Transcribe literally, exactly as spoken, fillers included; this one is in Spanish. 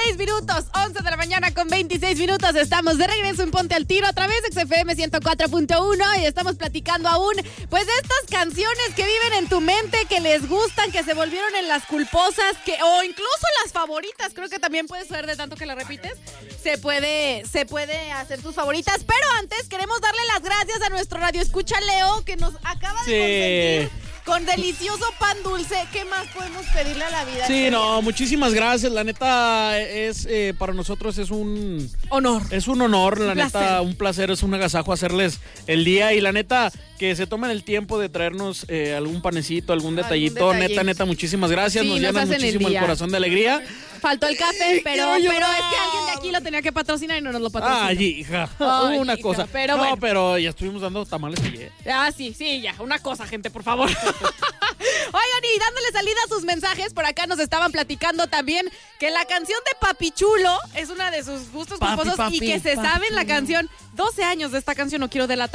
veintiséis minutos, once de la mañana con veintiséis minutos. Estamos de regreso en Ponte al Tiro a través de X F M ciento cuatro punto uno y estamos platicando aún, pues, de estas canciones que viven en tu mente, que les gustan, que se volvieron en las culposas, que o incluso las favoritas. Creo que también puede ser de tanto que la repites. Se puede, se puede hacer tus favoritas, pero antes queremos darle las gracias a nuestro radio escucha Leo, que nos acaba de Sí. consentir con delicioso pan dulce. ¿Qué más podemos pedirle a la vida? Sí, no, muchísimas gracias. La neta es eh, para nosotros es un honor. Es un honor, la Un neta, placer. un placer, es un agasajo hacerles el día y la neta que se tomen el tiempo de traernos eh, algún panecito, algún detallito. detalle. Neta, neta, muchísimas gracias. Sí, nos nos llenan hacen el muchísimo el, día. corazón de alegría. Faltó el café, pero, quiero pero llorar. es que alguien de aquí lo tenía que patrocinar y no nos lo patrocinó. Ay, hija, Ay, una hija, cosa. pero no, bueno. pero ya estuvimos dando tamales ayer. Ah, sí, sí, ya. Una cosa, gente, por favor. Oigan, y dándole salida a sus mensajes, por acá nos estaban platicando también que la canción de Papi Chulo es una de sus gustos Papi, culposos papi, y que se papi saben la chulo. canción. doce años de esta canción, no quiero delatar.